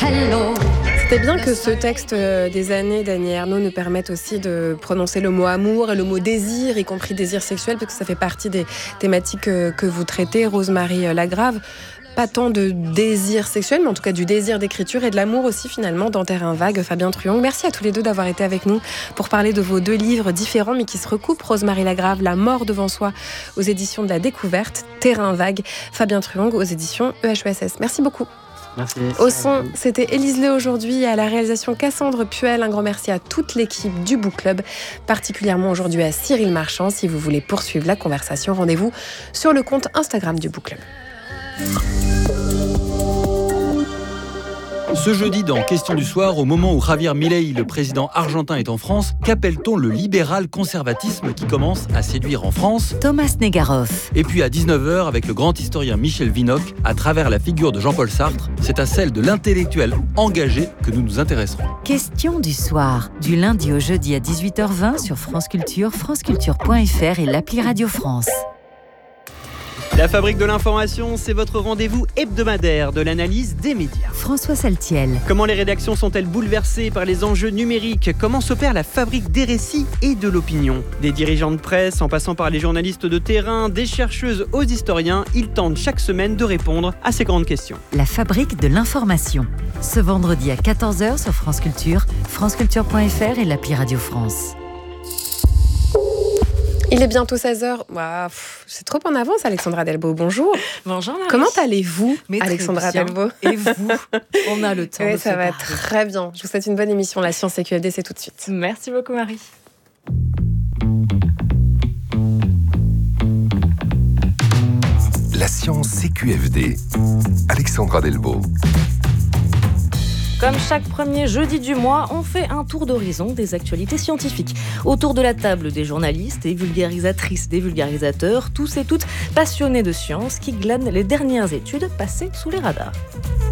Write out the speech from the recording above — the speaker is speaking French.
C'est bien que ce texte des années d'Annie Ernaux nous permette aussi de prononcer le mot amour et le mot désir, y compris désir sexuel, parce que ça fait partie des thématiques que vous traitez, Rosemarie Lagrave. Pas tant de désir sexuel, mais en tout cas du désir d'écriture et de l'amour aussi finalement dans Terrain Vague. Fabien Truong, merci à tous les deux d'avoir été avec nous pour parler de vos deux livres différents mais qui se recoupent. Rosemarie Lagrave, La mort devant soi aux éditions de la Découverte, Terrain Vague, Fabien Truong aux éditions EHESS. Merci beaucoup. Merci. Au son, c'était Élise Lé aujourd'hui et à la réalisation Cassandre Puel. Un grand merci à toute l'équipe du Book Club, particulièrement aujourd'hui à Cyril Marchand. Si vous voulez poursuivre la conversation, rendez-vous sur le compte Instagram du Book Club. Ce jeudi, dans Question du soir, au moment où Javier Milei, le président argentin, est en France, qu'appelle-t-on le libéral conservatisme qui commence à séduire en France ? Thomas Negaroff. Et puis à 19h, avec le grand historien Michel Vinocq, à travers la figure de Jean-Paul Sartre, c'est à celle de l'intellectuel engagé que nous nous intéresserons. Question du soir, du lundi au jeudi à 18h20 sur France Culture, franceculture.fr et l'appli Radio France. La Fabrique de l'information, c'est votre rendez-vous hebdomadaire de l'analyse des médias. François Saltiel. Comment les rédactions sont-elles bouleversées par les enjeux numériques ? Comment s'opère la fabrique des récits et de l'opinion ? Des dirigeants de presse, en passant par les journalistes de terrain, des chercheuses aux historiens, ils tentent chaque semaine de répondre à ces grandes questions. La Fabrique de l'information. Ce vendredi à 14h sur France Culture, franceculture.fr et l'appli Radio France. Il est bientôt 16h. Wow, c'est trop en avance, Alexandra Delbo. Bonjour. Bonjour Marie. Comment allez-vous, Mais Alexandra Delbo ? Et vous ? On a le temps. Oui, de ça va très bien. Je vous souhaite une bonne émission. La science et QFD, c'est tout de suite. Merci beaucoup Marie. La science CQFD. Alexandra Delbo. Comme chaque premier jeudi du mois, on fait un tour d'horizon des actualités scientifiques. Autour de la table, des journalistes, des vulgarisatrices, des vulgarisateurs, tous et toutes passionnés de science qui glanent les dernières études passées sous les radars.